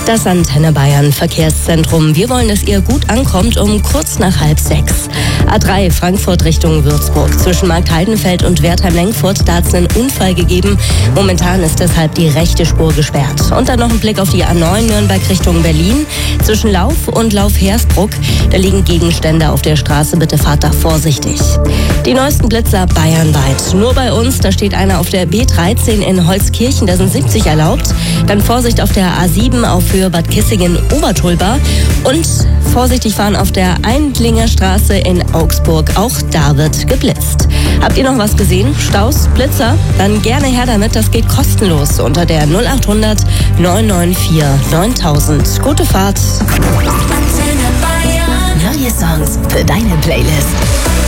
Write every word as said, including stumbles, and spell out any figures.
Das Antenne Bayern Verkehrszentrum. Wir wollen, dass ihr gut ankommt um kurz nach halb sechs. A drei Frankfurt Richtung Würzburg. Zwischen Marktheidenfeld und Wertheim-Lengfurt, da hat es einen Unfall gegeben. Momentan ist deshalb die rechte Spur gesperrt. Und dann noch ein Blick auf die A neun Nürnberg Richtung Berlin. Zwischen Lauf und Lauf-Hersbruck, da liegen Gegenstände auf der Straße. Bitte fahrt da vorsichtig. Die neuesten Blitzer bayernweit. Nur bei uns, da steht einer auf der B dreizehn in Holzkirchen, da sind siebzig erlaubt. Dann Vorsicht auf der A sieben auf Höhe Bad Kissingen-Obertulba. Und vorsichtig fahren auf der Eindlinger Straße in Augsburg. Auch da wird geblitzt. Habt ihr noch was gesehen? Staus? Blitzer? Dann gerne her damit. Das geht kostenlos unter der null acht hundert neun neun vier neuntausend. Gute Fahrt. Neue Songs für deine Playlist.